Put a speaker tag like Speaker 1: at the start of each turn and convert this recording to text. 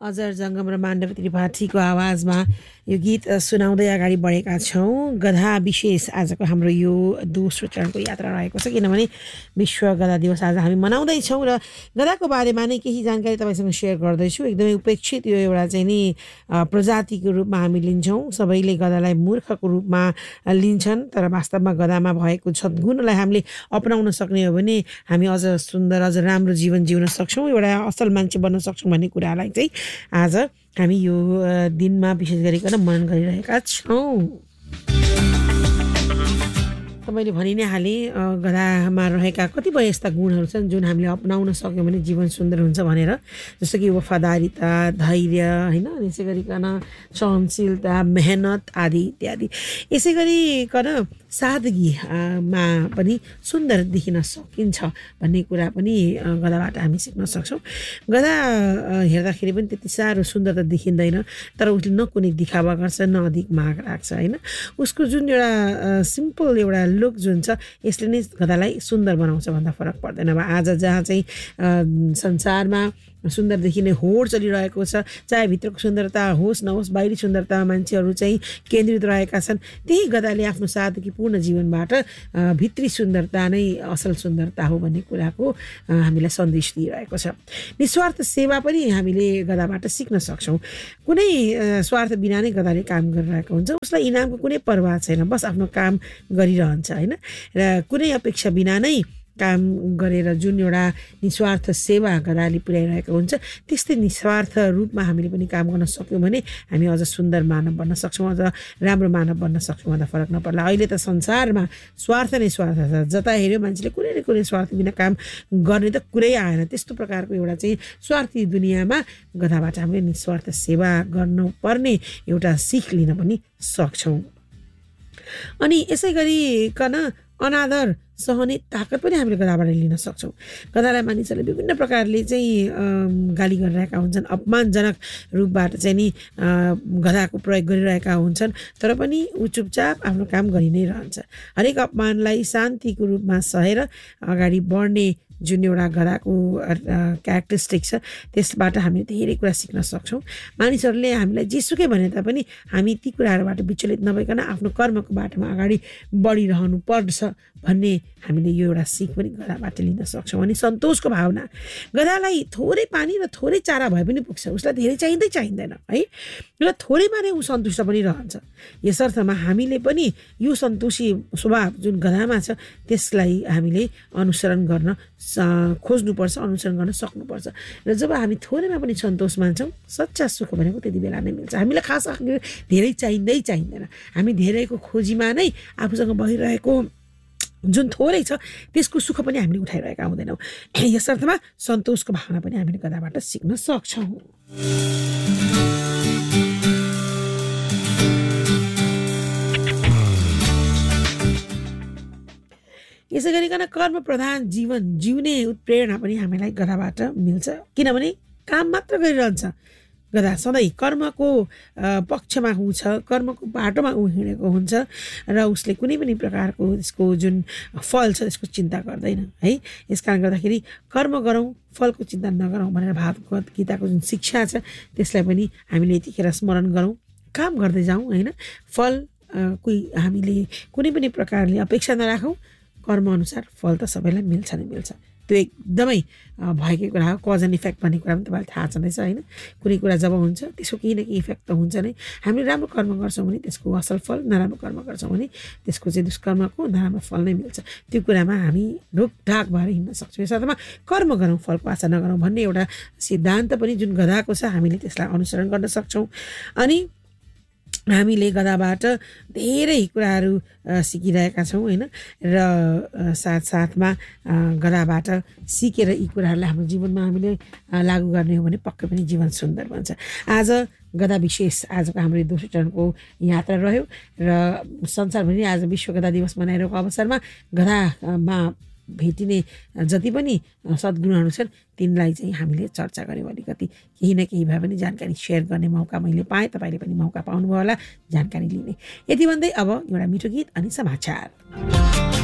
Speaker 1: अजर जङ्गम र माण्डव त्रिपाठीको आवाजमा यो गीत सुनाउँदै अगाडि बढेका छौँ। गधा विशेष आजको हाम्रो यो दोस्रो चरणको यात्रा रहेको छ, किनभने विश्व गधा दिवस आज हामी मनाउँदैछौँ र गधाको बारेमा नै केही जानकारी तपाईँसँग सेयर गर्दैछु। एकदमै उपेक्षित यो एउटा चाहिँ नि प्रजातिको रूपमा हामी लिन्छौँ। सबैले गधालाई मूर्खको रूपमा लिन्छन्, तर वास्तवमा गधामा भएको सद्गुणलाई हामीले अपनाउन सक्ने हो भने हामी अझ सुन्दर, अझ राम्रो जीवन जिउन सक्छौँ, एउटा असल मान्छे बन्न सक्छौँ भन्ने कुरालाई चाहिँ आज हामी यो दिनमा विशेष गरिकन मनन गरिरहेका छौँ। मैले भनि नै हालेँ, गधामा रहेका कतिपय यस्ता गुणहरू छन् जुन हामीले अपनाउन सक्यौँ भने जीवन सुन्दर हुन्छ भनेर। जस्तो कि वफादारिता, धैर्य, होइन, यसै गरिकन सहनशीलता, मेहनत आदि इत्यादि। यसै गरिकन सादगीमा पनि सुन्दर देखिन सकिन्छ भन्ने कुरा पनि गधाबाट हामी सिक्न सक्छौँ। गधा हेर्दाखेरि पनि त्यति साह्रो सुन्दर त देखिँदैन, तर उसले न कुनै दिखावा गर्छ न अधिक माग राख्छ, होइन। उसको जुन एउटा सिम्पल एउटा लुक जुन छ यसले नै गधालाई सुन्दर बनाउँछ भन्दा फरक पर्दैन। अब आज जहाँ चाहिँ संसारमा सुन्दर देखिने होड चलिरहेको छ, चाहे भित्रको सुन्दरता होस् नहोस्, बाहिरी सुन्दरतामा मान्छेहरू चाहिँ केन्द्रित रहेका छन्, त्यही गधाले आफ्नो सादगीपूर्ण जीवनबाट भित्री सुन्दरता नै असल सुन्दरता हो भन्ने कुराको हामीलाई सन्देश दिइरहेको छ। निस्वार्थ सेवा पनि हामीले गधाबाट सिक्न सक्छौँ। कुनै स्वार्थ बिना नै गधाले काम गरिरहेको हुन्छ, उसलाई इनामको कुनै परवाह छैन, बस आफ्नो काम गरिरहन्छ, होइन। र कुनै अपेक्षा बिना नै काम गरेर जुन एउटा निस्वार्थ सेवा गधाले पुर्याइरहेको हुन्छ, त्यस्तै निस्वार्थ रूपमा हामीले पनि काम गर्न सक्यौँ भने हामी अझ सुन्दर मानव बन्न सक्छौँ, अझ राम्रो मानव बन्न सक्छौँ भन्दा फरक नपर्ला। अहिले त संसारमा स्वार्थ नै स्वार्थ छ, जता हेऱ्यो मान्छेले कुनै न कुनै स्वार्थ बिना काम गर्ने त कुरै आएन। त्यस्तो प्रकारको एउटा चाहिँ स्वार्थी दुनियाँमा गधाबाट हामीले निस्वार्थ सेवा गर्नुपर्ने एउटा सिख लिन पनि सक्छौँ। अनि यसै गरिकन अनादर सहने ताकत पनि हामीले गधाबाट लिन सक्छौँ। गधालाई मानिसहरूले विभिन्न प्रकारले चाहिँ गाली गरिरहेका हुन्छन्, अपमानजनक रूपबाट चाहिँ नि गधाको प्रयोग गरिरहेका हुन्छन्, तर पनि ऊ चुपचाप आफ्नो काम गरि नै रहन्छ। हरेक अपमानलाई शान्तिको रूपमा सहेर अगाडि बढ्ने जुन एउटा गधाको क्यारेक्टरिस्टिक छ त्यसबाट हामीले धेरै कुरा सिक्न सक्छौँ। मानिसहरूले हामीलाई जेसुकै भने तापनि हामी ती कुराहरूबाट विचलित नभइकन आफ्नो कर्मको बाटोमा अगाडि बढिरहनु पर्छ भन्ने हामीले यो एउटा सिक पनि गधाबाट लिन सक्छौँ। अनि सन्तोषको भावना, गधालाई थोरै पानी र थोरै चारा भए पनि पुग्छ, उसलाई धेरै चाहिँदैन है, र थोरैमा नै ऊ सन्तुष्ट पनि रहन्छ। यसर्थमा हामीले पनि यो सन्तोषी स्वभाव जुन गधामा छ त्यसलाई हामीले अनुसरण गर्न खोज्नुपर्छ, अनुसरण गर्न सक्नुपर्छ। र जब हामी थोरैमा पनि सन्तोष मान्छौँ, सच्चा सुख भनेको त्यति बेला नै मिल्छ। हामीलाई खास धेरै चाहिँदैन, हामी धेरैको खोजीमा नै आफूसँग भइरहेको जुन थोरै छ त्यसको सुख पनि हामीले उठाइरहेका हुँदैनौँ। यसर्थमा सन्तोषको भावना पनि हामीले गधाबाट सिक्न सक्छौँ। यसै गरिकन कर्म प्रधान जीवन जिउने उत्प्रेरणा पनि हामीलाई गधाबाट मिल्छ, किनभने काम मात्र गरिरहन्छ गधा, सधैँ कर्मको पक्षमा ऊ छ, कर्मको बाटोमा ऊ हिँडेको हुन्छ र उसले कुनै पनि प्रकारको यसको जुन फल छ त्यसको चिन्ता गर्दैन है। यस कारण गर्दाखेरि कर्म गरौँ, फलको चिन्ता नगरौँ भनेर भागवत गीताको जुन शिक्षा छ त्यसलाई पनि हामीले यतिखेर स्मरण गरौँ, काम गर्दै जाउँ, होइन। फल कोही हामीले कुनै पनि प्रकारले अपेक्षा नराखौँ, कर्मअनुसार फल त सबैलाई मिल्छ नै मिल्छ। त्यो एकदमै भएकै कुरा हो। कज एन्ड इफेक्ट भन्ने कुरा पनि तपाईँलाई थाहा छँदैछ, होइन। कुनै कुरा जब हुन्छ त्यसको केही न केही इफेक्ट त हुन्छ नै। हामीले राम्रो कर्म गर्छौँ भने त्यसको असल फल, नराम्रो कर्म गर्छौँ भने त्यसको चाहिँ दुष्कर्मको नराम्रो फल नै मिल्छ। त्यो कुरामा हामी ढोकढाक भएर हिँड्न सक्छौँ। यसर्थमा कर्म गरौँ, फलको आशा नगरौँ भन्ने एउटा सिद्धान्त पनि जुन गधाको छ हामीले त्यसलाई अनुसरण गर्न सक्छौँ। अनि हामीले गधाबाट धेरै कुराहरू सिकिरहेका छौँ, होइन। र साथसाथमा गधाबाट सिकेर यी कुराहरूलाई हाम्रो जीवनमा हामीले लागू गर्ने हो भने पक्कै पनि जीवन सुन्दर बन्छ। आज गधा विशेष आजको हाम्रो दोस्रो चरणको यात्रा रह्यो र संसारभरि आज विश्व गधा दिवस मनाइरहेको अवसरमा गधामा भेटिने जति पनि सद्गुणहरू छन् तिनलाई चाहिँ हामीले चर्चा गऱ्यौँ। अलिकति केही न केही भए पनि जानकारी सेयर गर्ने मौका मैले पाएँ, तपाईँले पनि मौका पाउनुभयो होला जानकारी लिने। यति भन्दै अब एउटा मिठो गीत अनि समाचार।